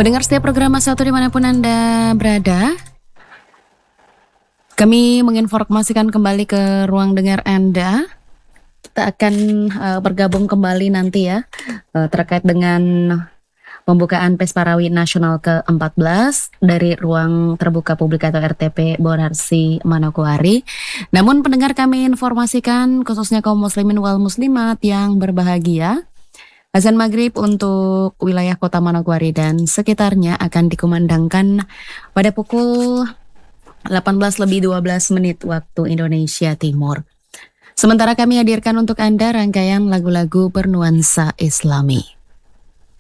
Pendengar setiap program Mas Satu dimanapun Anda berada, kami menginformasikan kembali ke ruang dengar Anda. Kita akan bergabung kembali nanti ya terkait dengan pembukaan Pesparawi Nasional ke-14 dari Ruang Terbuka Publik atau RTP Bonarsi Manokwari. Namun pendengar, kami informasikan khususnya kaum muslimin wal muslimat yang berbahagia, azan maghrib untuk wilayah kota Manokwari dan sekitarnya akan dikumandangkan pada pukul 18:12 waktu Indonesia Timur. Sementara kami hadirkan untuk Anda rangkaian lagu-lagu bernuansa Islami.